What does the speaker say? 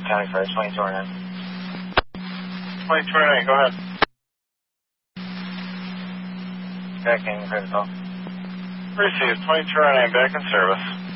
County Fire 2209. 2209, go ahead. Back in critical. Received, 2209, back in service.